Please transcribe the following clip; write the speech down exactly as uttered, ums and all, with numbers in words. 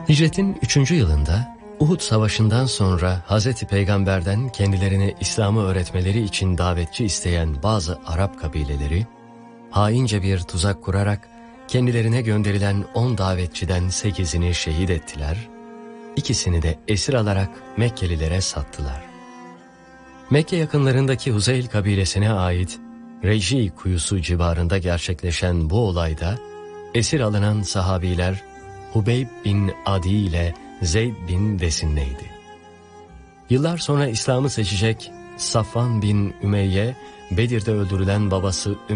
Hicretin üçüncü yılında Uhud Savaşı'ndan sonra Hazreti Peygamber'den kendilerine İslam'ı öğretmeleri için davetçi isteyen bazı Arap kabileleri, haince bir tuzak kurarak kendilerine gönderilen on davetçiden sekizini şehit ettiler, ikisini de esir alarak Mekkelilere sattılar. Mekke yakınlarındaki Huzeyl kabilesine ait Reci kuyusu civarında gerçekleşen bu olayda esir alınan sahabiler Hubeyb bin Adi ile Zeyd bin Desinne'ydi. Yıllar sonra İslam'ı seçecek Safvan bin Ümeyye, Bedir'de öldürülen babası